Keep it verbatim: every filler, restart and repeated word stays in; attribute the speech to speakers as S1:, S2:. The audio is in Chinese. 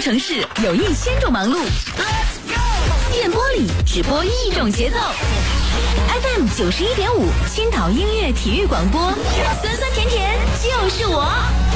S1: 城市有一千种忙碌，电波里只播一种节奏。F M 九十一点五，青岛音乐体育广播，酸酸甜甜就是我。